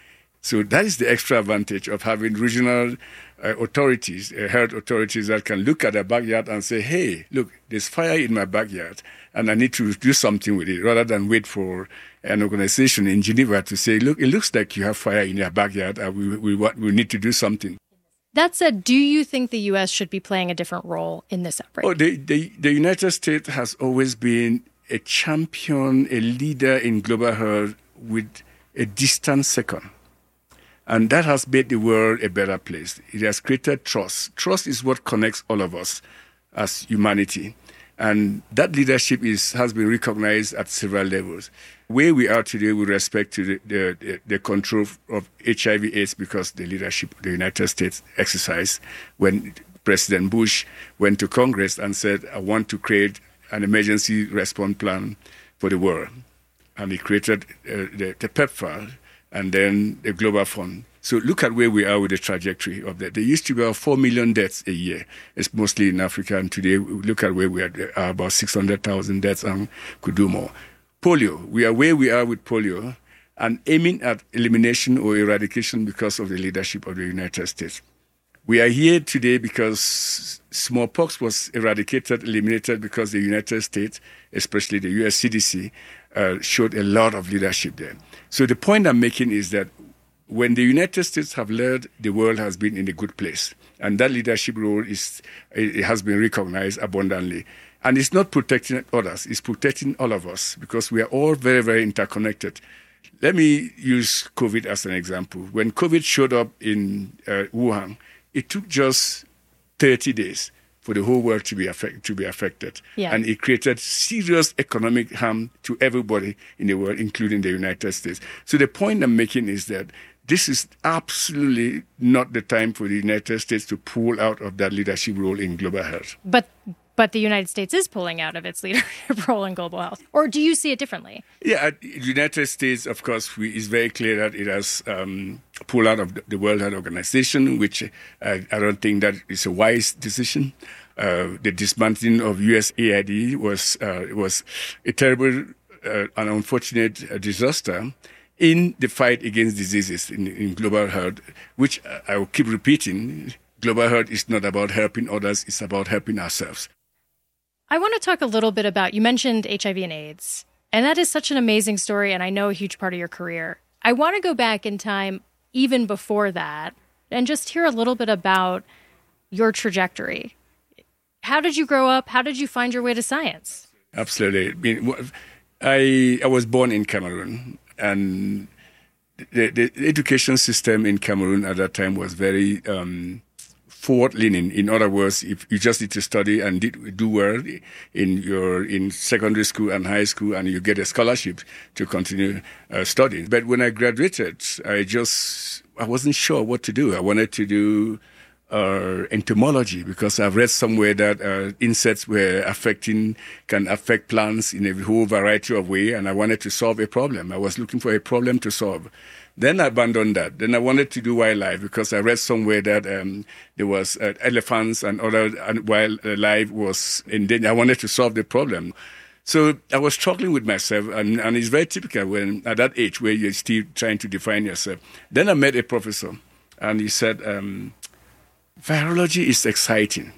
So that is the extra advantage of having regional uh, authorities, uh, health authorities that can look at a backyard and say, hey, look, there's fire in my backyard and I need to do something with it, rather than wait for an organization in Geneva to say, look, it looks like you have fire in your backyard and we, we, we, we need to do something. That said, do you think the U S should be playing a different role in this outbreak? Oh, the, the, the United States has always been a champion, a leader in global health with a distant second. And that has made the world a better place. It has created trust. Trust is what connects all of us as humanity. And that leadership is has been recognized at several levels. Where we are today with respect to the, the, the control of H I V AIDS, because the leadership of the United States exercised when President Bush went to Congress and said, I want to create an emergency response plan for the world. And he created uh, the, the PEPFAR and then the Global Fund. So look at where we are with the trajectory of that. There used to be about four million deaths a year. It's mostly in Africa. And today, look at where we are, there are about six hundred thousand deaths and could do more. Polio, we are where we are with polio and aiming at elimination or eradication because of the leadership of the United States. We are here today because smallpox was eradicated, eliminated because the United States, especially the U S C D C, uh, showed a lot of leadership there. So the point I'm making is that when the United States have led, the world has been in a good place. And that leadership role is it has been recognized abundantly. And it's not protecting others, it's protecting all of us because we are all very, very interconnected. Let me use COVID as an example. When COVID showed up in uh, Wuhan, it took just thirty days for the whole world to be, affect, to be affected. Yeah. And it created serious economic harm to everybody in the world, including the United States. So the point I'm making is that this is absolutely not the time for the United States to pull out of that leadership role in global health. But but the United States is pulling out of its leadership role in global health. Or do you see it differently? Yeah, the United States, of course, we, is very clear that it has um, pulled out of the World Health Organization, which uh, I don't think that is a wise decision. Uh, the dismantling of U S A I D was uh, was a terrible uh, and unfortunate uh, disaster in the fight against diseases in, in global health, which I will keep repeating. Global health is not about helping others, it's about helping ourselves. I want to talk a little bit about, you mentioned H I V and AIDS, and that is such an amazing story, and I know a huge part of your career. I want to go back in time even before that and just hear a little bit about your trajectory. How did you grow up? How did you find your way to science? Absolutely. I mean, I, I was born in Cameroon, and the, the education system in Cameroon at that time was very um, forward-leaning. In other words, if you just need to study and did, do well in your in secondary school and high school, and you get a scholarship to continue uh, studying. But when I graduated, I just I wasn't sure what to do. I wanted to do uh, entomology because I've read somewhere that uh, insects were affecting can affect plants in a whole variety of ways, and I wanted to solve a problem. I was looking for a problem to solve. Then I abandoned that. Then I wanted to do wildlife because I read somewhere that um, there was uh, elephants and other wildlife was in danger. I wanted to solve the problem. So I was struggling with myself, and, and it's very typical when at that age where you're still trying to define yourself. Then I met a professor, and he said, um, virology is exciting.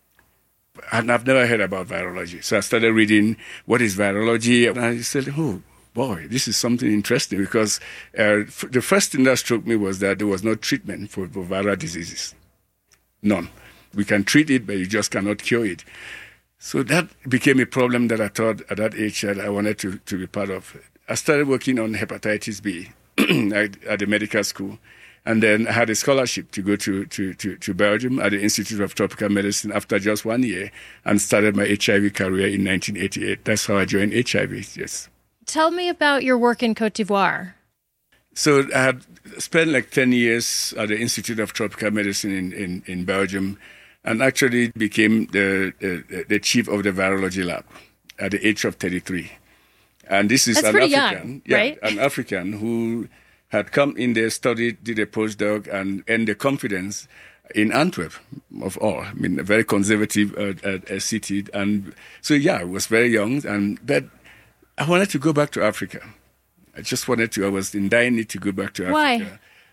And I've never heard about virology. So I started reading, what is virology? And I said, oh, boy, this is something interesting because uh, f- the first thing that struck me was that there was no treatment for, for viral diseases. None. We can treat it, but you just cannot cure it. So that became a problem that I thought at that age that I wanted to, to be part of. I started working on hepatitis B at, at the medical school. And then I had a scholarship to go to, to, to, to Belgium at the Institute of Tropical Medicine after just one year and started my H I V career in nineteen eighty-eight. That's how I joined H I V, yes. Tell me about your work in Côte d'Ivoire. So I had spent like ten years at the Institute of Tropical Medicine in, in, in Belgium and actually became the, the, the chief of the virology lab at the age of thirty-three. And this is That's an pretty African, young, yeah, right? an African who had come in there, studied, did a postdoc, and earned the confidence in Antwerp, of all. I mean, a very conservative uh, uh, city. And so, yeah, I was very young, and but I wanted to go back to Africa. I just wanted to, I was in dire need to go back to Why? Africa.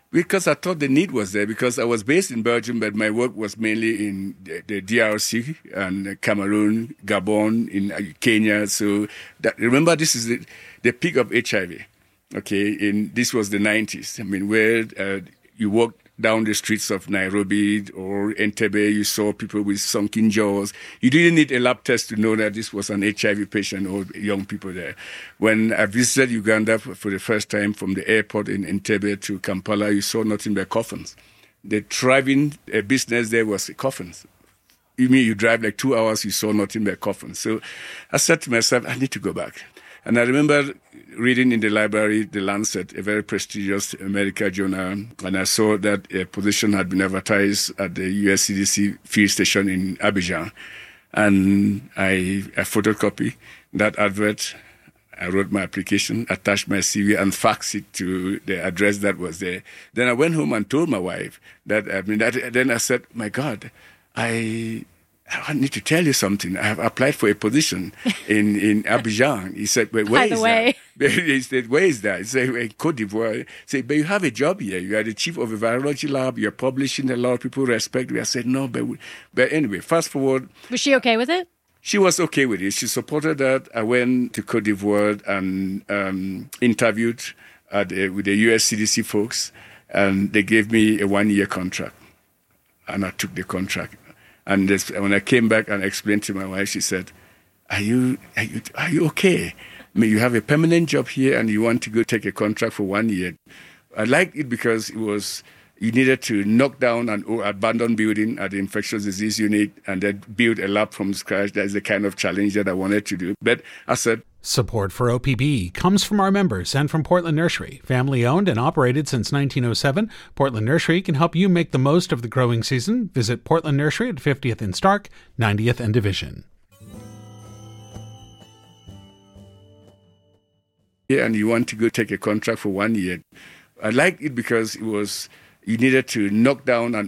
Because I thought the need was there, because I was based in Belgium, but my work was mainly in the, the D R C and Cameroon, Gabon, in Kenya. So that, remember, this is the, the peak of H I V. Okay, in this was the nineties. I mean, where uh, you walked down the streets of Nairobi or Entebbe, you saw people with sunken jaws. You didn't need a lab test to know that this was an H I V patient or young people there. When I visited Uganda for, for the first time from the airport in Entebbe to Kampala, you saw nothing but coffins. The thriving uh, business there was coffins. You mean you drive like two hours, you saw nothing but coffins. So I said to myself, I need to go back. And I remember reading in the library The Lancet, a very prestigious medical journal, and I saw that a position had been advertised at the U S C D C field station in Abidjan. And I, I photocopied that advert. I wrote my application, attached my C V, and faxed it to the address that was there. Then I went home and told my wife that, I mean, that, then I said, my God, I... I need to tell you something. I have applied for a position in, in Abidjan. He said, but where By the is way. that? He said, where is that? He said, in Cote d'Ivoire. He said, but you have a job here. You are the chief of a virology lab. You're publishing a lot. People respect you. I said, no, but, we, but anyway, fast forward. Was she okay with it? She was okay with it. She supported that. I went to Cote d'Ivoire and um, interviewed at, uh, with the U S C D C folks, and they gave me a one-year contract, and I took the contract. And this, when I came back and explained to my wife, she said, are you, are you, are you okay? I mean, you have a permanent job here and you want to go take a contract for one year. I liked it because it was, you needed to knock down an abandoned building at the infectious disease unit and then build a lab from scratch. That's the kind of challenge that I wanted to do. But I said, support for O P B comes from our members and from Portland Nursery. Family owned and operated since nineteen oh seven, Portland Nursery can help you make the most of the growing season. Visit Portland Nursery at fiftieth and Stark, ninetieth and Division. Yeah, and you want to go take a contract for one year. I liked it because it was, you needed to knock down an